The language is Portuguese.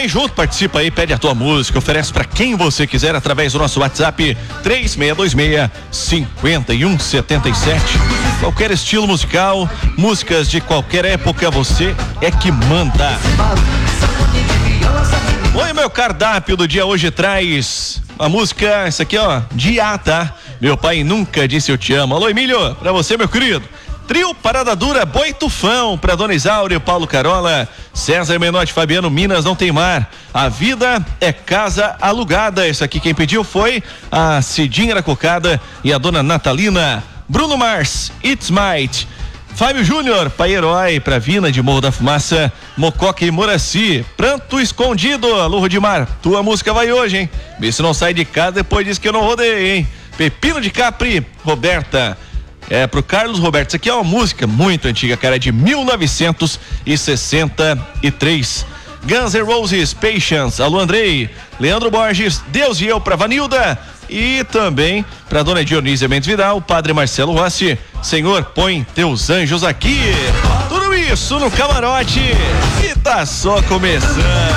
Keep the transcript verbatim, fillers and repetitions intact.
Vem junto, participa aí, pede a tua música, oferece pra quem você quiser através do nosso WhatsApp três seis dois seis, cinco um sete sete. Qualquer estilo musical, músicas de qualquer época, você é que manda. Oi, meu cardápio do dia hoje traz a música, essa aqui ó, Dia, tá? Meu pai nunca disse eu te amo. Alô, Emílio, pra você, meu querido. Trio Parada Dura, Boi Tufão, pra Dona Isaura, Paulo Carola, César Menotti, Fabiano, Minas não tem mar. A vida é casa alugada. Esse aqui quem pediu foi a Cidinha Aracocada e a Dona Natalina. Bruno Mars, It's Might. Fábio Júnior, Pai Herói, pra Vina de Morro da Fumaça, Mococa e Moraci, Pranto Escondido. Alô, Rodimar, tua música vai hoje, hein? Vê se não sai de casa, depois diz que eu não rodei, hein? Pepino de Capri, Roberta. É pro Carlos Roberto, isso aqui é uma música muito antiga, cara, de mil novecentos e sessenta e três. Guns N' Roses, Patience. Alô, Andrei. Leandro Borges, Deus e eu, pra Vanilda. E também pra Dona Dionísia Mendes Vidal, o Padre Marcelo Rossi. Senhor, põe teus anjos aqui. Tudo isso no camarote e tá só começando.